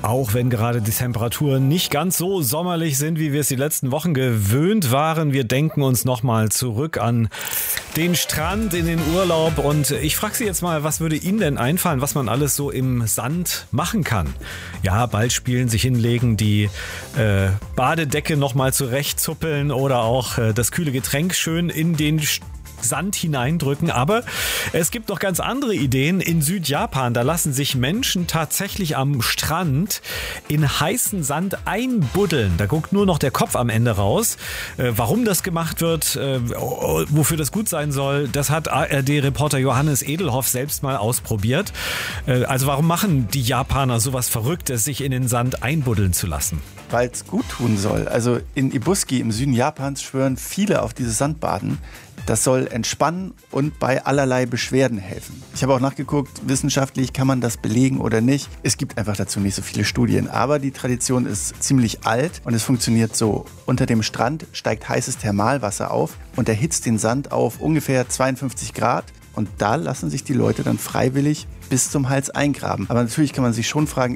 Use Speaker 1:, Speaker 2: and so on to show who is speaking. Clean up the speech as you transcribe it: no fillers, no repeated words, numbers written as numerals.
Speaker 1: Auch wenn gerade die Temperaturen nicht ganz so sommerlich sind, wie wir es die letzten Wochen gewöhnt waren. Wir denken uns nochmal zurück an den Strand, in den Urlaub. Und ich frage Sie jetzt mal, was würde Ihnen denn einfallen, was man alles so im Sand machen kann? Ja, Ball spielen, sich hinlegen, die Badedecke nochmal zurechtzuppeln oder auch das kühle Getränk schön in den Sand hineindrücken, aber es gibt noch ganz andere Ideen. In Südjapan, da lassen sich Menschen tatsächlich am Strand in heißen Sand einbuddeln. Da guckt nur noch der Kopf am Ende raus. Warum das gemacht wird, wofür das gut sein soll, das hat ARD-Reporter Johannes Edelhoff selbst mal ausprobiert. Also warum machen die Japaner sowas Verrücktes, sich in den Sand einbuddeln zu lassen?
Speaker 2: Weil es gut tun soll. Also in Ibuski im Süden Japans schwören viele auf dieses Sandbaden. Das soll entspannen und bei allerlei Beschwerden helfen. Ich habe auch nachgeguckt, wissenschaftlich kann man das belegen oder nicht. Es gibt einfach dazu nicht so viele Studien. Aber die Tradition ist ziemlich alt und es funktioniert so. Unter dem Strand steigt heißes Thermalwasser auf und erhitzt den Sand auf ungefähr 52 Grad. Und da lassen sich die Leute dann freiwillig bis zum Hals eingraben. Aber natürlich kann man sich schon fragen,